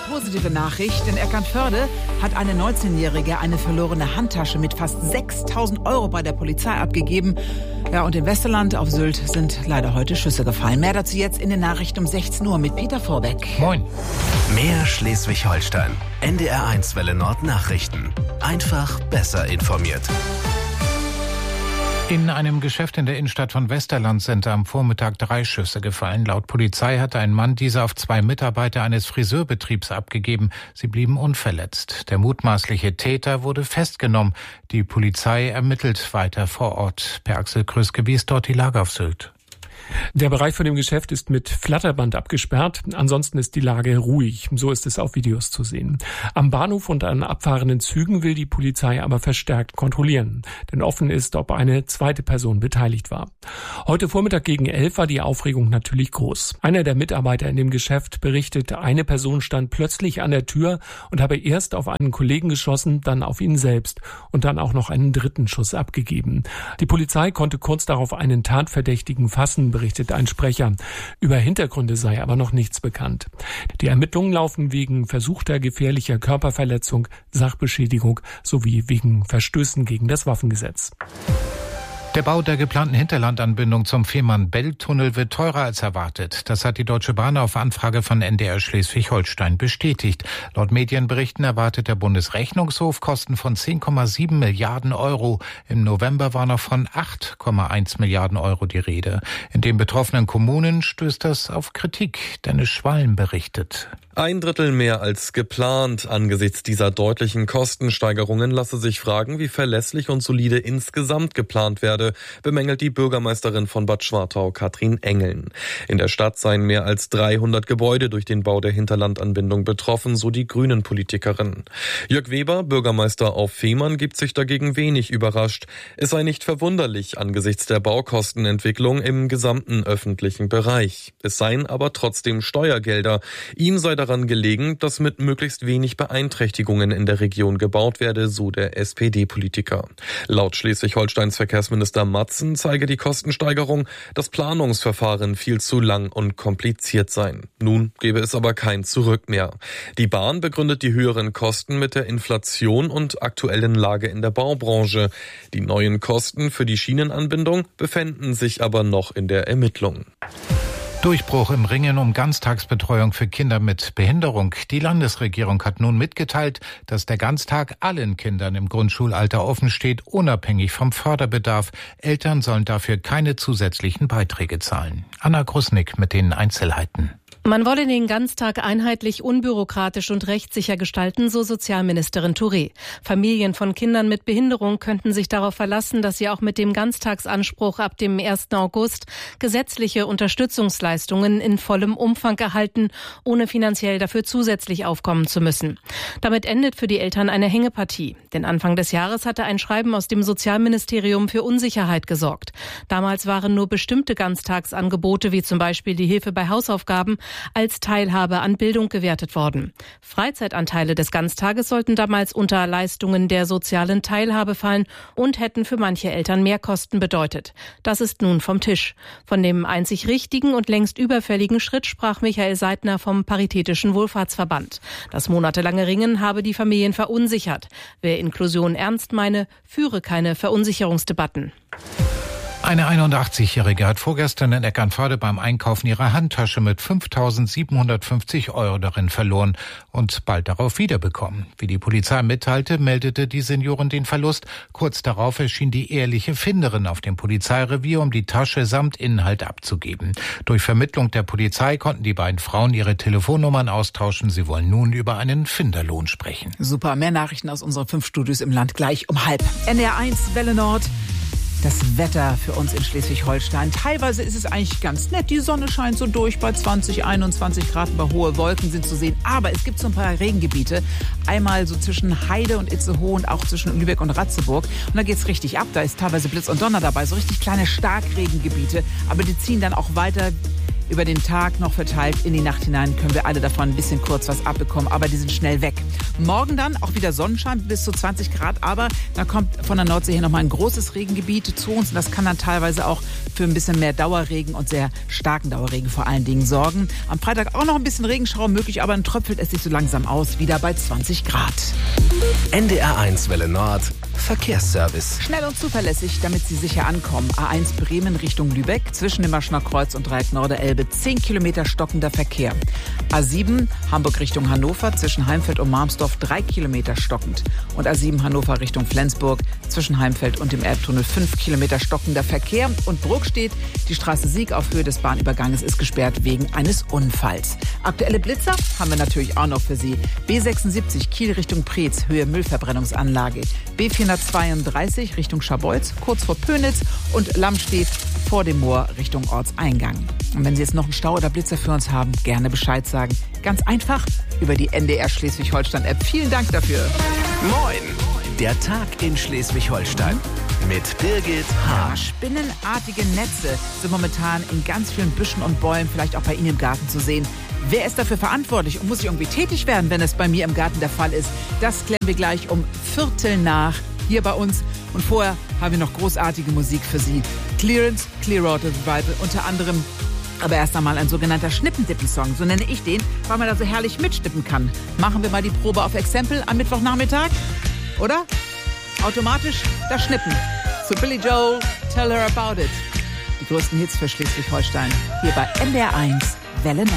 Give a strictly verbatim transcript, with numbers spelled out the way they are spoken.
positive Nachricht. In Eckernförde hat eine neunzehnjährige eine verlorene Handtasche mit fast sechstausend Euro bei der Polizei abgegeben. Ja, und im Westerland auf Sylt sind leider heute Schüsse gefallen. Mehr dazu jetzt in den Nachrichten um sechzehn Uhr mit Peter Vorbeck. Moin. Mehr Schleswig-Holstein. N D R eins Welle Nord Nachrichten. Einfach besser informiert. In einem Geschäft in der Innenstadt von Westerland sind am Vormittag drei Schüsse gefallen. Laut Polizei hatte ein Mann diese auf zwei Mitarbeiter eines Friseurbetriebs abgegeben. Sie blieben unverletzt. Der mutmaßliche Täter wurde festgenommen. Die Polizei ermittelt weiter vor Ort. Per Axel Krüske, wie ist dort die Lage auf Sylt? Der Bereich von dem Geschäft ist mit Flatterband abgesperrt. Ansonsten ist die Lage ruhig. So ist es auf Videos zu sehen. Am Bahnhof und an abfahrenden Zügen will die Polizei aber verstärkt kontrollieren. Denn offen ist, ob eine zweite Person beteiligt war. Heute Vormittag gegen elf war die Aufregung natürlich groß. Einer der Mitarbeiter in dem Geschäft berichtet, eine Person stand plötzlich an der Tür und habe erst auf einen Kollegen geschossen, dann auf ihn selbst und dann auch noch einen dritten Schuss abgegeben. Die Polizei konnte kurz darauf einen Tatverdächtigen fassen, berichtet ein Sprecher. Über Hintergründe sei aber noch nichts bekannt. Die Ermittlungen laufen wegen versuchter gefährlicher Körperverletzung, Sachbeschädigung sowie wegen Verstößen gegen das Waffengesetz. Der Bau der geplanten Hinterlandanbindung zum Fehmarn-Belt-Tunnel wird teurer als erwartet. Das hat die Deutsche Bahn auf Anfrage von N D R Schleswig-Holstein bestätigt. Laut Medienberichten erwartet der Bundesrechnungshof Kosten von zehn Komma sieben Milliarden Euro. Im November war noch von acht Komma eins Milliarden Euro die Rede. In den betroffenen Kommunen stößt das auf Kritik. Dennis Schwalm berichtet. Ein Drittel mehr als geplant. Angesichts dieser deutlichen Kostensteigerungen lasse sich fragen, wie verlässlich und solide insgesamt geplant werde, bemängelt die Bürgermeisterin von Bad Schwartau, Katrin Engeln. In der Stadt seien mehr als dreihundert Gebäude durch den Bau der Hinterlandanbindung betroffen, so die Grünen-Politikerin. Jörg Weber, Bürgermeister auf Fehmarn, gibt sich dagegen wenig überrascht. Es sei nicht verwunderlich angesichts der Baukostenentwicklung im gesamten öffentlichen Bereich. Es seien aber trotzdem Steuergelder. Ihm sei daran gelegen, dass mit möglichst wenig Beeinträchtigungen in der Region gebaut werde, so der S P D-Politiker. Laut Schleswig-Holsteins Verkehrsminister Matzen zeige die Kostensteigerung, das Planungsverfahren viel zu lang und kompliziert sein. Nun gebe es aber kein Zurück mehr. Die Bahn begründet die höheren Kosten mit der Inflation und aktuellen Lage in der Baubranche. Die neuen Kosten für die Schienenanbindung befänden sich aber noch in der Ermittlung. Durchbruch im Ringen um Ganztagsbetreuung für Kinder mit Behinderung. Die Landesregierung hat nun mitgeteilt, dass der Ganztag allen Kindern im Grundschulalter offen steht, unabhängig vom Förderbedarf. Eltern sollen dafür keine zusätzlichen Beiträge zahlen. Anna Krusnick mit den Einzelheiten. Man wolle den Ganztag einheitlich, unbürokratisch und rechtssicher gestalten, so Sozialministerin Touré. Familien von Kindern mit Behinderung könnten sich darauf verlassen, dass sie auch mit dem Ganztagsanspruch ab dem ersten August gesetzliche Unterstützungsleistungen in vollem Umfang erhalten, ohne finanziell dafür zusätzlich aufkommen zu müssen. Damit endet für die Eltern eine Hängepartie. Denn Anfang des Jahres hatte ein Schreiben aus dem Sozialministerium für Unsicherheit gesorgt. Damals waren nur bestimmte Ganztagsangebote, wie zum Beispiel die Hilfe bei Hausaufgaben, als Teilhabe an Bildung gewertet worden. Freizeitanteile des Ganztages sollten damals unter Leistungen der sozialen Teilhabe fallen und hätten für manche Eltern Mehrkosten bedeutet. Das ist nun vom Tisch. Von dem einzig richtigen und längst überfälligen Schritt sprach Michael Seidner vom Paritätischen Wohlfahrtsverband. Das monatelange Ringen habe die Familien verunsichert. Wer Inklusion ernst meine, führe keine Verunsicherungsdebatten. Eine einundachtzigjährige hat vorgestern in Eckernförde beim Einkaufen ihre Handtasche mit fünftausendsiebenhundertfünfzig Euro darin verloren und bald darauf wiederbekommen. Wie die Polizei mitteilte, meldete die Seniorin den Verlust. Kurz darauf erschien die ehrliche Finderin auf dem Polizeirevier, um die Tasche samt Inhalt abzugeben. Durch Vermittlung der Polizei konnten die beiden Frauen ihre Telefonnummern austauschen. Sie wollen nun über einen Finderlohn sprechen. Super, mehr Nachrichten aus unseren fünf Studios im Land gleich um halb. N D R eins, Welle Nord. Das Wetter für uns in Schleswig-Holstein. Teilweise ist es eigentlich ganz nett. Die Sonne scheint so durch bei zwanzig, einundzwanzig Grad. Aber hohe Wolken sind zu sehen. Aber es gibt so ein paar Regengebiete. Einmal so zwischen Heide und Itzehoe und auch zwischen Lübeck und Ratzeburg. Und da geht's richtig ab. Da ist teilweise Blitz und Donner dabei. So richtig kleine Starkregengebiete. Aber die ziehen dann auch weiter über den Tag noch verteilt in die Nacht hinein. Können wir alle davon ein bisschen kurz was abbekommen. Aber die sind schnell weg. Morgen dann auch wieder Sonnenschein bis zu zwanzig Grad, aber da kommt von der Nordsee her nochmal ein großes Regengebiet zu uns und das kann dann teilweise auch für ein bisschen mehr Dauerregen und sehr starken Dauerregen vor allen Dingen sorgen. Am Freitag auch noch ein bisschen Regenschauer möglich, aber dann tröpfelt es sich so langsam aus, wieder bei zwanzig Grad. N D R eins Welle Nord Verkehrsservice. Schnell und zuverlässig, damit Sie sicher ankommen. A eins Bremen Richtung Lübeck, zwischen dem Maschner Kreuz und Dreieck Norderelbe, zehn Kilometer stockender Verkehr. A sieben Hamburg Richtung Hannover, zwischen Heimfeld und Marmsdorf, drei Kilometer stockend. Und A sieben Hannover Richtung Flensburg, zwischen Heimfeld und dem Elbtunnel, fünf Kilometer stockender Verkehr. Und Bruck steht, die Straße Sieg auf Höhe des Bahnüberganges ist gesperrt wegen eines Unfalls. Aktuelle Blitzer haben wir natürlich auch noch für Sie. B sechsundsiebzig Kiel Richtung Preetz, Höhe Müllverbrennungsanlage. B vierhundertzweiunddreißig Richtung Scharbeutz, kurz vor Pönitz. Und Lamm steht vor dem Moor Richtung Ortseingang. Und wenn Sie jetzt noch einen Stau oder Blitzer für uns haben, gerne Bescheid sagen. Ganz einfach über die N D R Schleswig-Holstein-App. Vielen Dank dafür. Moin! Der Tag in Schleswig-Holstein mit Birgit H. Ja, spinnenartige Netze sind momentan in ganz vielen Büschen und Bäumen, vielleicht auch bei Ihnen im Garten zu sehen. Wer ist dafür verantwortlich und muss ich irgendwie tätig werden, wenn es bei mir im Garten der Fall ist? Das klären wir gleich um Viertel nach hier bei uns. Und vorher haben wir noch großartige Musik für Sie. Clearance, Clearwater Revival, unter anderem. Aber erst einmal ein sogenannter Schnippendippen-Song, so nenne ich den, weil man da so herrlich mitstippen kann. Machen wir mal die Probe auf Exempel am Mittwochnachmittag, oder? Automatisch das Schnippen. Zu Billy Joel, Tell Her About It. Die größten Hits für Schleswig-Holstein hier bei N D R eins Welle Nord.